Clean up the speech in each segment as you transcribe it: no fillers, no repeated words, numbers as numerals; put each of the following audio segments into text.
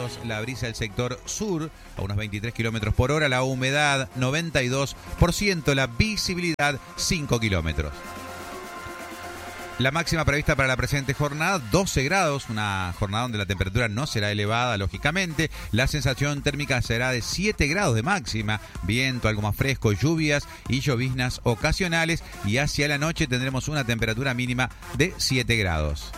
grados, la brisa del sector sur a unos 23 kilómetros por hora, la humedad 92%, la visibilidad 5 kilómetros. La máxima prevista para la presente jornada, 12 grados, una jornada donde la temperatura no será elevada, lógicamente. La sensación térmica será de 7 grados de máxima, viento algo más fresco, lluvias y lloviznas ocasionales. Y hacia la noche tendremos una temperatura mínima de 7 grados.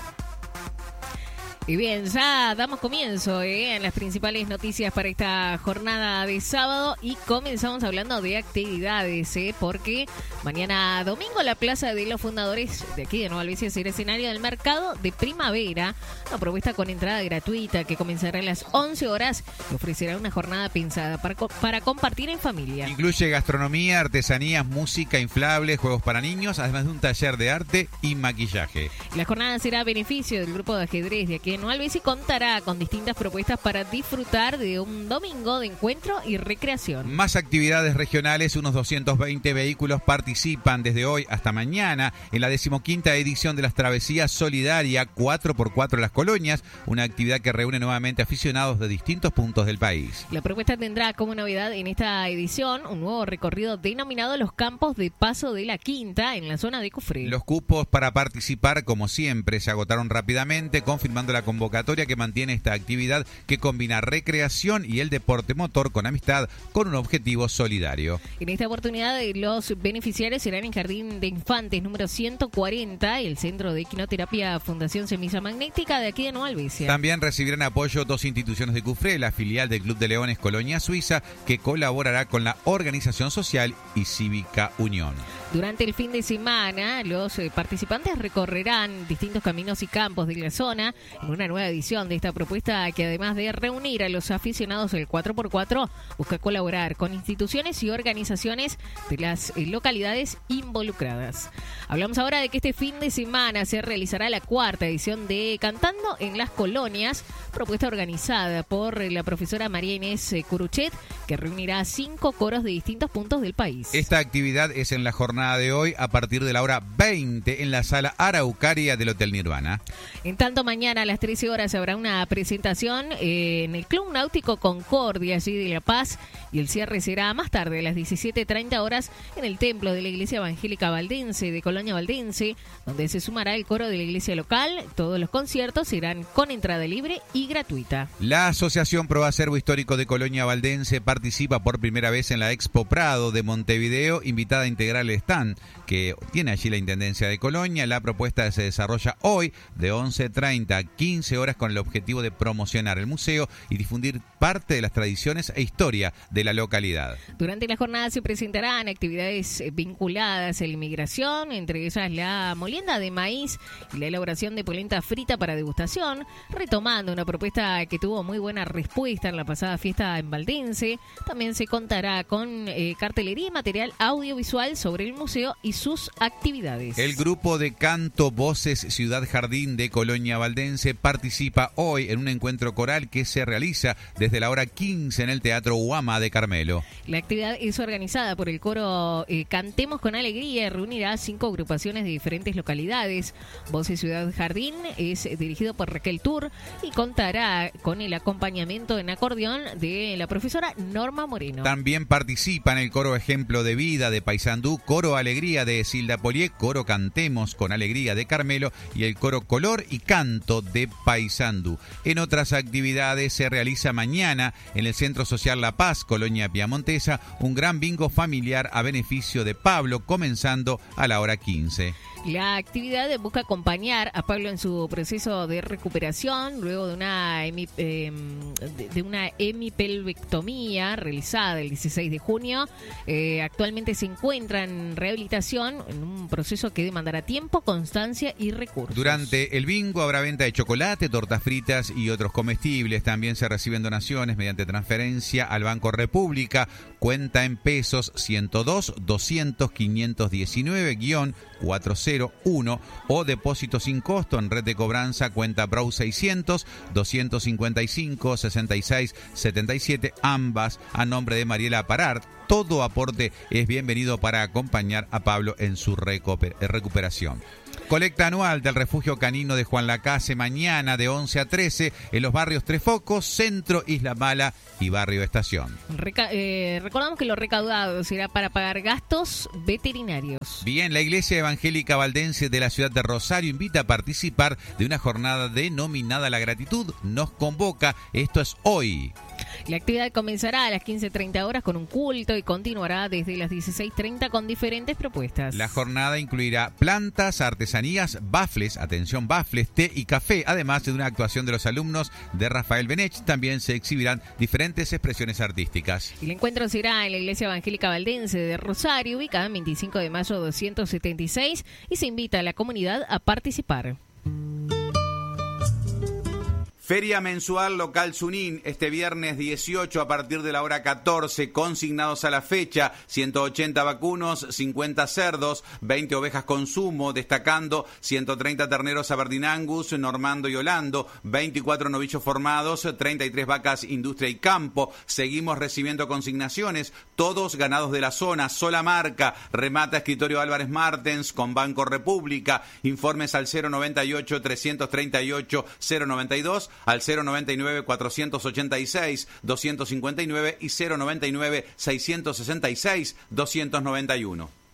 Y bien, ya damos comienzo en las principales noticias para esta jornada de sábado y comenzamos hablando de actividades, porque mañana domingo la Plaza de los Fundadores de aquí de Nueva Albesia será escenario del mercado de primavera, una propuesta con entrada gratuita que comenzará a las 11 horas y ofrecerá una jornada pensada para compartir en familia. Incluye gastronomía, artesanías, música, inflables, juegos para niños, además de un taller de arte y maquillaje. La jornada será a beneficio del grupo de ajedrez de aquí Nueva Albesia y contará con distintas propuestas para disfrutar de un domingo de encuentro y recreación. Más actividades regionales, unos 220 vehículos participan desde hoy hasta mañana en la 15ª edición de las Travesías Solidaria 4x4 Las Colonias, una actividad que reúne nuevamente aficionados de distintos puntos del país. La propuesta tendrá como novedad en esta edición un nuevo recorrido denominado Los Campos de Paso de la Quinta en la zona de Cufré. Los cupos para participar, como siempre, se agotaron rápidamente, confirmando la convocatoria que mantiene esta actividad que combina recreación y el deporte motor con amistad con un objetivo solidario. En esta oportunidad los beneficiarios serán en Jardín de Infantes número 140 y el Centro de Equinoterapia Fundación Semilla Magnética de aquí de Nueva Albesia. También recibirán apoyo dos instituciones de Cufré, la filial del Club de Leones Colonia Suiza, que colaborará con la Organización Social y Cívica Unión. Durante el fin de semana, los participantes recorrerán distintos caminos y campos de la zona en una nueva edición de esta propuesta que, además de reunir a los aficionados del 4x4, busca colaborar con instituciones y organizaciones de las localidades involucradas. Hablamos ahora de que este fin de semana se realizará la 4ª edición de Cantando en las Colonias, propuesta organizada por la profesora María Inés Curuchet, que reunirá 5 coros de distintos puntos del país. Esta actividad es en la jornada de hoy a partir de la hora 20 en la sala Araucaria del Hotel Nirvana. En tanto, mañana a las 13 horas habrá una presentación en el Club Náutico Concordia, allí de La Paz, y el cierre será más tarde a las 17:30 horas en el templo de la Iglesia Evangélica Valdense de Colonia Valdense, donde se sumará el coro de la iglesia local. Todos los conciertos serán con entrada libre y gratuita. La Asociación Pro Acervo Histórico de Colonia Valdense participa por primera vez en la Expo Prado de Montevideo, invitada a integrar el stand que tiene allí la Intendencia de Colonia. La propuesta se desarrolla hoy de 11:30 a 15 horas con el objetivo de promocionar el museo y difundir parte de las tradiciones e historia de la localidad. Durante la jornada se presentarán actividades vinculadas a la inmigración, entre ellas la molienda de maíz y la elaboración de polenta frita para degustación, retomando una propuesta que tuvo muy buena respuesta en la pasada fiesta en Valdense. También se contará con cartelería y material audiovisual sobre el museo y sus actividades. El grupo de canto Voces Ciudad Jardín de Colonia Valdense participa hoy en un encuentro coral que se realiza desde la hora 15 en el Teatro Huama de Carmelo. La actividad es organizada por el coro Cantemos con Alegría y reunirá 5 agrupaciones de diferentes localidades. Voces Ciudad Jardín es dirigido por Raquel Tur y contará con el acompañamiento en acordeón de la profesora Norma Moreno. También participan el coro Ejemplo de Vida de Paysandú, coro Alegría de Silda Polié, coro Cantemos con Alegría de Carmelo y el coro Color y Canto de Paysandú. En otras actividades se realiza mañana en el Centro Social La Paz, Colonia Piamontesa, un gran bingo familiar a beneficio de Pablo, comenzando a la hora 15. La actividad busca acompañar a Pablo en su proceso de recuperación luego de una hemipelvectomía realizada el 16 de junio. Actualmente se encuentra en rehabilitación en un proceso que demandará tiempo, constancia y recursos. Durante el bingo habrá venta de chocolate, tortas fritas y otros comestibles. También se reciben donaciones mediante transferencia al Banco República, cuenta en pesos 102 200 519-401 o depósito sin costo en red de cobranza, cuenta Brau 600 255 66 77, ambas a nombre de Mariela Parart, Todo aporte es bienvenido para acompañar a Pablo en su recuperación. Colecta anual del Refugio Canino de Juan Lacase mañana de 11 a 13 en los barrios Tres Focos, Centro, Isla Mala y Barrio Estación. Recordamos que lo recaudado será para pagar gastos veterinarios. Bien, la Iglesia Evangélica Valdense de la ciudad de Rosario invita a participar de una jornada denominada La Gratitud. Nos convoca, esto es hoy. La actividad comenzará a las 15:30 horas con un culto y continuará desde las 16:30 con diferentes propuestas. La jornada incluirá plantas, artesanías, bafles, atención, bafles, té y café, además de una actuación de los alumnos de Rafael Benech. También se exhibirán diferentes expresiones artísticas. El encuentro será en la Iglesia Evangélica Valdense de Rosario, ubicada en 25 de mayo 276, y se invita a la comunidad a participar. Feria mensual local Sunín, este viernes 18 a partir de la hora 14, consignados a la fecha, 180 vacunos, 50 cerdos, 20 ovejas consumo, destacando 130 terneros Aberdeen Angus, Normando y Holando, 24 novillos formados, 33 vacas industria y campo. Seguimos recibiendo consignaciones, todos ganados de la zona, sola marca, remata Escritorio Álvarez Martens con Banco República. Informes al 098-338-092, al 099-486-259 y 099-666-291.